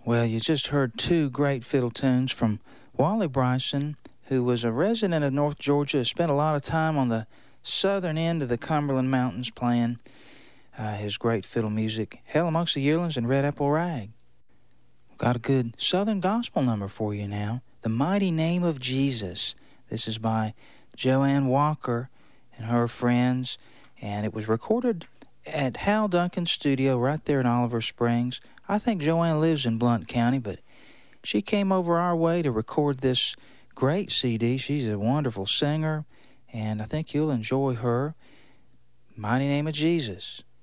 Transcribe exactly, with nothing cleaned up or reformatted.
Well, you just heard two great fiddle tunes from Wally Bryson, who was a resident of North Georgia, spent a lot of time on the southern end of the Cumberland Mountains playing uh, his great fiddle music, Hell Amongst the Yearlings and Red Apple Rag. Got a good southern gospel number for you now, The Mighty Name of Jesus. This is by Joanne Walker and her friends, and it was recorded at Hal Duncan's studio right there in Oliver Springs. I think Joanne lives in Blount County, but she came over our way to record this great C D. She's a wonderful singer, and I think you'll enjoy her. Mighty Name of Jesus.